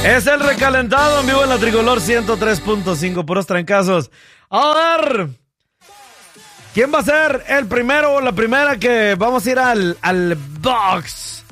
Es el recalentado en vivo en la Tricolor 103.5, puros trancazos. A ver, ¿quién va a ser el primero o la primera que vamos a ir al box?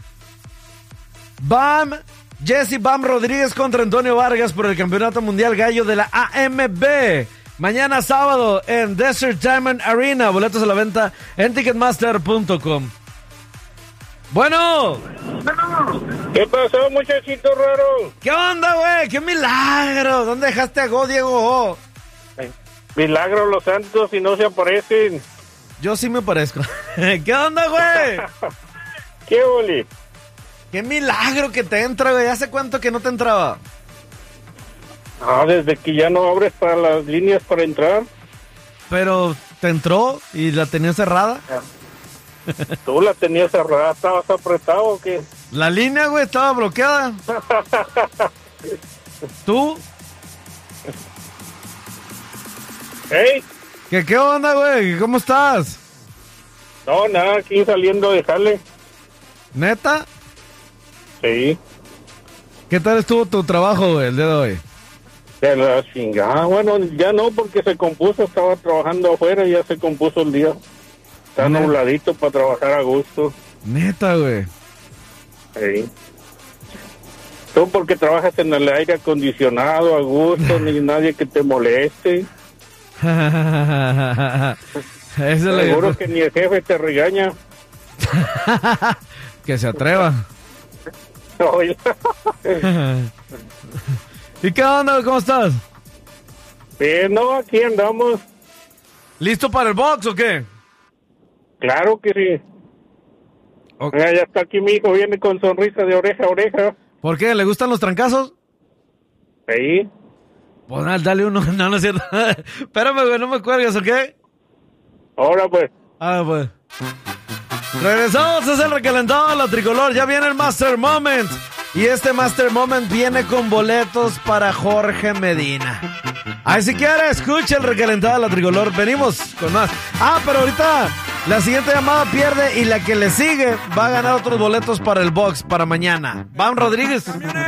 Jesse Bam Rodríguez contra Antonio Vargas por el Campeonato Mundial Gallo de la AMB. Mañana sábado en Desert Diamond Arena. Boletos a la venta en Ticketmaster.com. Bueno. ¿Qué pasó, muchachito raro? ¿Qué onda, güey? ¡Qué milagro! ¿Dónde dejaste a Go, Diego? Milagro los santos y no se aparecen. Yo sí me parezco. ¿Qué onda, güey? ¿Qué, Oli? ¡Qué milagro que te entra, güey! ¿Hace cuánto que no te entraba? Desde que ya no abres para las líneas para entrar. Pero, ¿te entró y la tenías cerrada? ¿Tú la tenías cerrada? ¿Estabas apretado o qué? La línea, güey, estaba bloqueada. ¿Tú? ¿Hey? ¿Qué onda, güey? ¿Cómo estás? No, nada, aquí saliendo de jale. ¿Neta? Sí. ¿Qué tal estuvo tu trabajo, güey, el día de hoy? De la chingada. Bueno, ya no, porque se compuso. Estaba trabajando afuera y ya se compuso el día. Está nubladito para trabajar a gusto. Neta, güey. Sí. Tú porque trabajas en el aire acondicionado a gusto, ni nadie que te moleste. Seguro que ni el jefe te regaña. Que se atreva. ¿Y qué onda, güey? ¿Cómo estás? No, aquí andamos. ¿Listo para el box o qué? Claro que sí. Okay. Ya está aquí mi hijo, viene con sonrisa de oreja a oreja. ¿Por qué? ¿Le gustan los trancazos? Sí. Pues dale uno. No es cierto. Espérame, güey, no me cuelgues, ¿ok? Ahora pues. Pues. Regresamos, es el recalentado de la Tricolor. Ya viene el Master Moment. Y este Master Moment viene con boletos para Jorge Medina. Ahí si quiere, escucha el recalentado de la Tricolor. Venimos con más. Pero ahorita la siguiente llamada pierde y la que le sigue va a ganar otros boletos para el box para mañana. Bam Rodríguez.